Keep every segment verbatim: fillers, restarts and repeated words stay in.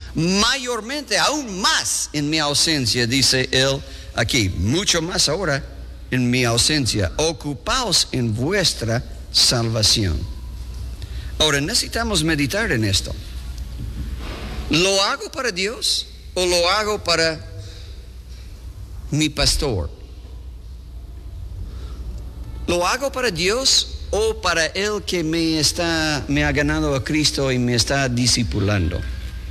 mayormente, aún más en mi ausencia, dice él aquí, mucho más ahora en mi ausencia. Ocupaos en vuestra salvación. Ahora necesitamos meditar en esto. ¿Lo hago para Dios o lo hago para mi pastor? ¿Lo hago para Dios o para el que me está, me ha ganado a Cristo y me está discipulando?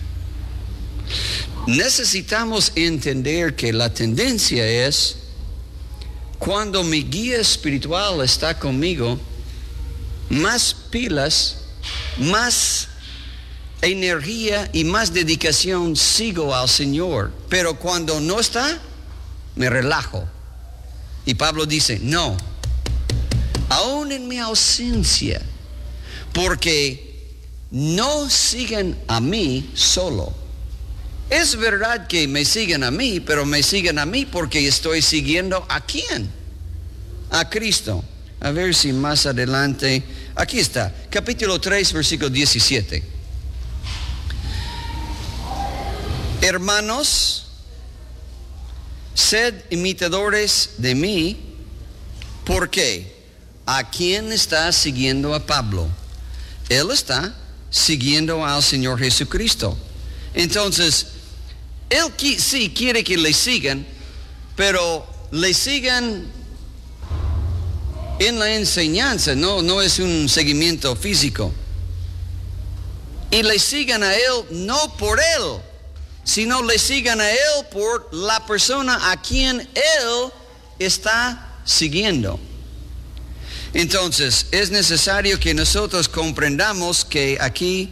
Necesitamos entender que la tendencia es, cuando mi guía espiritual está conmigo, más pilas, más energía y más dedicación sigo al Señor. Pero cuando no está, me relajo. Y Pablo dice, no, aún en mi ausencia, porque no siguen a mí solo. Es verdad que me siguen a mí, pero me siguen a mí porque estoy siguiendo ¿a quién? A Cristo. A ver si más adelante, aquí está, capítulo tres, versículo diecisiete. Hermanos, sed imitadores de mí. ¿Por qué? ¿A quién está siguiendo a Pablo? Él está siguiendo al Señor Jesucristo. Entonces, él sí quiere que le sigan, pero le sigan en la enseñanza, no, no es un seguimiento físico. Y le sigan a él no por él, sino le sigan a él por la persona a quien él está siguiendo. Entonces, es necesario que nosotros comprendamos que aquí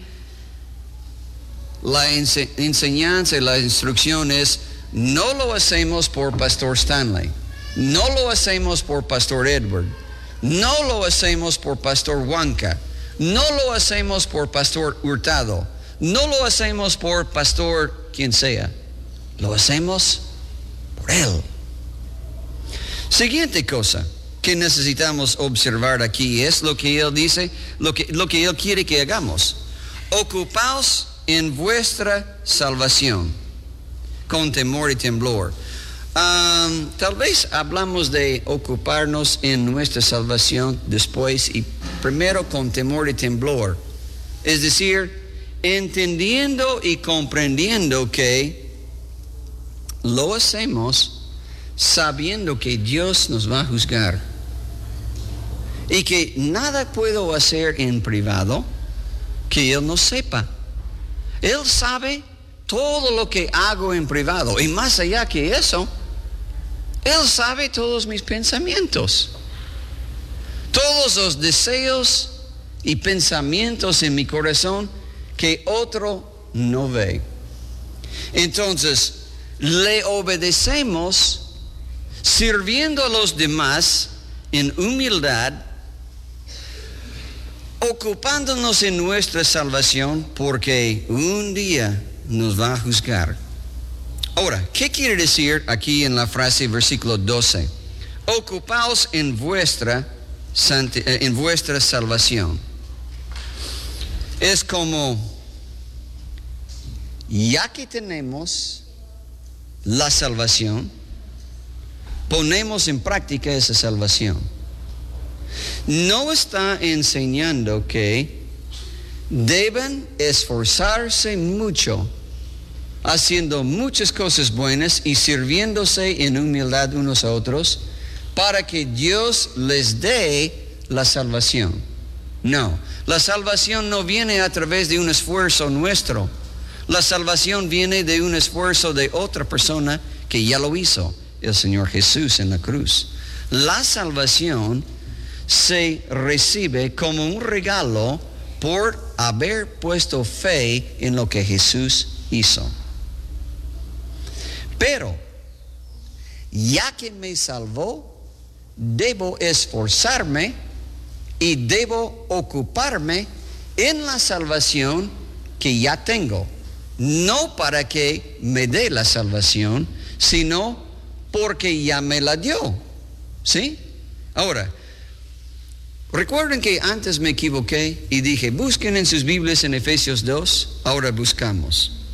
la ense- enseñanza y la instrucción es, no lo hacemos por Pastor Stanley, no lo hacemos por Pastor Edward, no lo hacemos por Pastor Huanca, no lo hacemos por Pastor Hurtado, no lo hacemos por Pastor quien sea, lo hacemos por él. Siguiente cosa que necesitamos observar aquí es lo que él dice, lo que, lo que él quiere que hagamos. Ocupaos en vuestra salvación con temor y temblor. Um, tal vez hablamos de ocuparnos en nuestra salvación después y primero con temor y temblor. Es decir, entendiendo y comprendiendo que lo hacemos sabiendo que Dios nos va a juzgar y que nada puedo hacer en privado que Él no sepa. Él sabe todo lo que hago en privado, y más allá que eso, Él sabe todos mis pensamientos, todos los deseos y pensamientos en mi corazón que otro no ve. Entonces, le obedecemos sirviendo a los demás en humildad, ocupándonos en nuestra salvación, porque un día nos va a juzgar. Ahora, ¿qué quiere decir aquí en la frase versículo doce? Ocupaos en vuestra, en vuestra salvación. Es como, ya que tenemos la salvación, ponemos en práctica esa salvación. No está enseñando que deben esforzarse mucho, haciendo muchas cosas buenas y sirviéndose en humildad unos a otros para que Dios les dé la salvación. No, la salvación no viene a través de un esfuerzo nuestro. La salvación viene de un esfuerzo de otra persona que ya lo hizo, el Señor Jesús en la cruz. La salvación se recibe como un regalo por haber puesto fe en lo que Jesús hizo. Pero, ya que me salvó, debo esforzarme y debo ocuparme en la salvación que ya tengo. No para que me dé la salvación, sino porque ya me la dio. ¿Sí? Ahora, recuerden que antes me equivoqué y dije, busquen en sus Biblias en Efesios dos, ahora buscamos.